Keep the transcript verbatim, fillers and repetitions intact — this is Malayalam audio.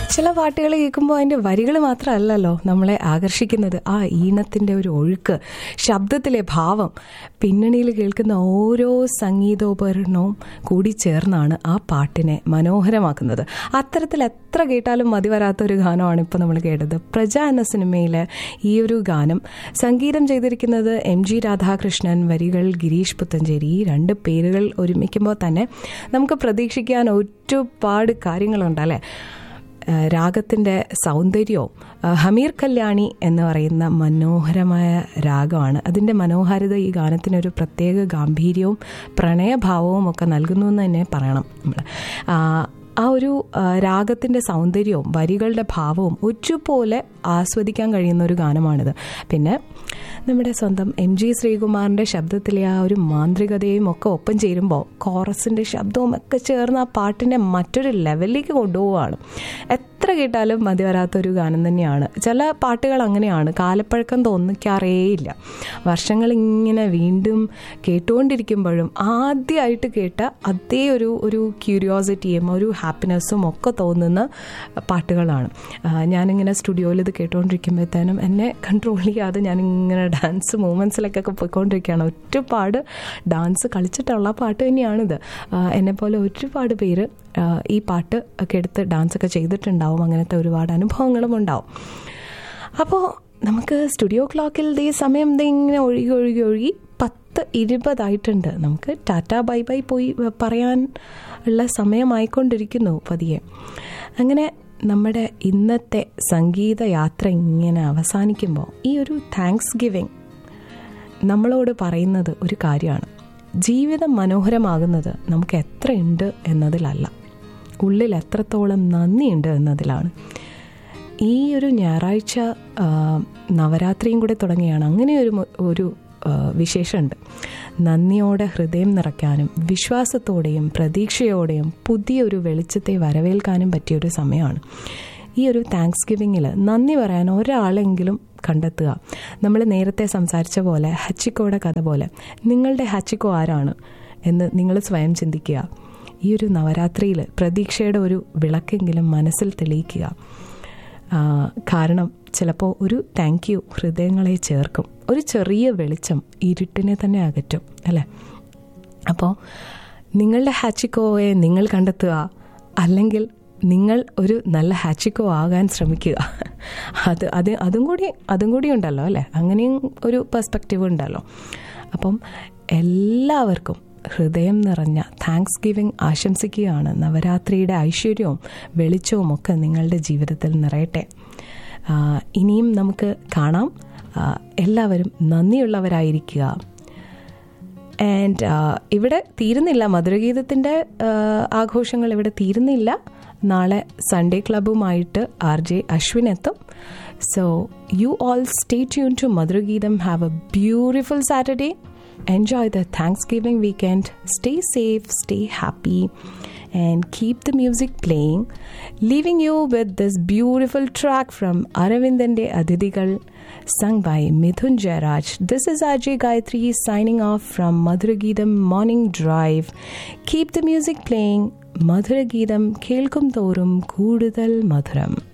ചില പാട്ടുകൾ കേൾക്കുമ്പോൾ അതിൻ്റെ വരികൾ മാത്രമല്ലല്ലോ നമ്മളെ ആകർഷിക്കുന്നത്, ആ ഈണത്തിൻ്റെ ഒരു ഒഴുക്ക്, ശബ്ദത്തിലെ ഭാവം, പിന്നണിയിൽ കേൾക്കുന്ന ഓരോ സംഗീതോപകരണവും കൂടി ചേർന്നാണ് ആ പാട്ടിനെ മനോഹരമാക്കുന്നത്. അത്തരത്തിൽ എത്ര കേട്ടാലും മതി വരാത്തൊരു ഗാനമാണ് ഇപ്പോൾ നമ്മൾ കേട്ടത്. പ്രജ എന്ന സിനിമയിലെ ഈ ഒരു ഗാനം സംഗീതം ചെയ്തിരിക്കുന്നത് എം ജി രാധാകൃഷ്ണൻ, വരികൾ ഗിരീഷ് പുത്തഞ്ചേരി. ഈ രണ്ട് പേരുകൾ ഒരുമിക്കുമ്പോൾ തന്നെ നമുക്ക് പ്രതീക്ഷിക്കാൻ ഒരുപാട് കാര്യങ്ങളുണ്ടല്ലേ. രാഗത്തിൻ്റെ സൗന്ദര്യവും, ഹമീർ കല്യാണി എന്ന് പറയുന്ന മനോഹരമായ രാഗമാണ്. അതിൻ്റെ മനോഹാരിത ഈ ഗാനത്തിനൊരു പ്രത്യേക ഗാംഭീര്യവും പ്രണയഭാവവും ഒക്കെ നൽകുന്നു എന്ന് തന്നെ പറയണം നമ്മൾ. ആ ഒരു രാഗത്തിൻ്റെ സൗന്ദര്യവും വരികളുടെ ഭാവവും ഒരുപോലെ ആസ്വദിക്കാൻ കഴിയുന്ന ഒരു ഗാനമാണിത്. പിന്നെ നമ്മുടെ സ്വന്തം എം ജി ശ്രീകുമാറിൻ്റെ ശബ്ദത്തിലെ ആ ഒരു മാന്ത്രികതയും ഒക്കെ ഒപ്പം ചേരുമ്പോൾ കോറസിൻ്റെ ശബ്ദവും ഒക്കെ ചേർന്ന് ആ പാട്ടിനെ മറ്റൊരു ലെവലിലേക്ക് കൊണ്ടുപോവുകയാണ്. എത്ര കേട്ടാലും മതി വരാത്തൊരു ഗാനം തന്നെയാണ്. ചില പാട്ടുകൾ അങ്ങനെയാണ്, കാലപ്പഴക്കം തോന്നിക്കാറേയില്ല. വർഷങ്ങളിങ്ങനെ വീണ്ടും കേട്ടുകൊണ്ടിരിക്കുമ്പോഴും ആദ്യമായിട്ട് കേട്ട അതേ ഒരു ഒരു ക്യൂരിയോസിറ്റിയും ഒരു ഹാപ്പിനെസ്സും ഒക്കെ തോന്നുന്ന പാട്ടുകളാണ്. ഞാനിങ്ങനെ സ്റ്റുഡിയോയിൽ ഇത് കേട്ടുകൊണ്ടിരിക്കുമ്പോഴത്തേനും എന്നെ കൺട്രോൾ ചെയ്യാതെ ഞാനിങ്ങനെ ഡാൻസ് മൂവ്മെൻറ്റ്സിലേക്കൊക്കെ പോയിക്കൊണ്ടിരിക്കുകയാണ്. ഒരുപാട് ഡാൻസ് കളിച്ചിട്ടുള്ള പാട്ട് തന്നെയാണിത്. എന്നെപ്പോലെ ഒരുപാട് പേര് ഈ പാട്ട് ഒക്കെ എടുത്ത് ഡാൻസൊക്കെ ചെയ്തിട്ടുണ്ടാവും. അങ്ങനത്തെ ഒരുപാട് അനുഭവങ്ങളും ഉണ്ടാവും. അപ്പോൾ നമുക്ക് സ്റ്റുഡിയോ ക്ലോക്കിൽ ദേ സമയം ദേ ഇങ്ങനെ ഒഴുകി ഒഴുകി ഒഴുകി പത്ത് ഇരുപതായിട്ടുണ്ട്. നമുക്ക് ടാറ്റ ബൈ ബൈ പോയി പറയാൻ ഉള്ള സമയമായിക്കൊണ്ടിരിക്കുന്നു പതിയെ. അങ്ങനെ നമ്മുടെ ഇന്നത്തെ സംഗീത യാത്ര ഇങ്ങനെ അവസാനിക്കുമ്പോൾ ഈ ഒരു താങ്ക്സ് ഗിവിങ് നമ്മളോട് പറയുന്നത് ഒരു കാര്യമാണ്. ജീവിതം മനോഹരമാകുന്നത് നമുക്ക് എത്രയുണ്ട് എന്നതിലല്ല, ഉള്ളിൽ എത്രത്തോളം നന്ദിയുണ്ട് എന്നതിലാണ്. ഈ ഒരു ഞായറാഴ്ച നവരാത്രിയും കൂടെ തുടങ്ങിയാണ്. അങ്ങനെ ഒരു ഒരു വിശേഷമുണ്ട്. നന്ദിയോടെ ഹൃദയം നിറയ്ക്കാനും വിശ്വാസത്തോടെയും പ്രതീക്ഷയോടെയും പുതിയൊരു വെളിച്ചത്തെ വരവേൽക്കാനും പറ്റിയൊരു സമയമാണ് ഈ ഒരു താങ്ക്സ് ഗിവിങ്ങിൽ. നന്ദി പറയാൻ ഒരാളെങ്കിലും കണ്ടെത്തുക. നമ്മൾ നേരത്തെ സംസാരിച്ച പോലെ, ഹച്ചിക്കോയുടെ കഥ പോലെ, നിങ്ങളുടെ ഹച്ചിക്കോ ആരാണ് എന്ന് നിങ്ങൾ സ്വയം ചിന്തിക്കുക. ഈ ഒരു നവരാത്രിയിൽ പ്രതീക്ഷയുടെ ഒരു വിളക്കെങ്കിലും മനസ്സിൽ തെളിയിക്കുക. കാരണം ചിലപ്പോൾ ഒരു താങ്ക് യു ഹൃദയങ്ങളെ ചേർക്കും. ഒരു ചെറിയ വെളിച്ചം ഇരുട്ടിനെ തന്നെ അകറ്റും അല്ലേ. അപ്പോൾ നിങ്ങളുടെ ഹാച്ചിക്കോയെ നിങ്ങൾ കണ്ടെത്തുക, അല്ലെങ്കിൽ നിങ്ങൾ ഒരു നല്ല ഹാച്ചിക്കോ ആകാൻ ശ്രമിക്കുക. അത് അത് അതും കൂടി അതും കൂടി ഉണ്ടല്ലോ അല്ലേ. അങ്ങനെയും ഒരു പെർസ്പെക്റ്റീവ് ഉണ്ടല്ലോ. അപ്പം എല്ലാവർക്കും ഹൃദയം നിറഞ്ഞ താങ്ക്സ് ഗിവിങ് ആശംസിക്കുകയാണ്. നവരാത്രിയുടെ ഐശ്വര്യവും വെളിച്ചവും ഒക്കെ നിങ്ങളുടെ ജീവിതത്തിൽ നിറയട്ടെ. ഇനിയും നമുക്ക് കാണാം. എല്ലാവരും നന്ദിയുള്ളവരായിരിക്കുക. ആൻഡ് ഇവിടെ തീരുന്നില്ല, മധുരഗീതത്തിൻ്റെ ആഘോഷങ്ങൾ ഇവിടെ തീരുന്നില്ല. നാളെ സൺഡേ ക്ലബ്ബുമായിട്ട് ആർ ജെ അശ്വിൻ എത്തും. So you all stay tune to മധുരഗീതം. Have A beautiful Saturday. Enjoy the Thanksgiving weekend. Stay safe, stay happy, and keep the music playing. Leaving you with this beautiful track from Aravindande Adhidigal, sung by Mithun Jairaj. This is R J Gayatri signing off from Madhuragidam Morning Drive. Keep the music playing. Madhuragidam kelkum thorum koodudal madhuram.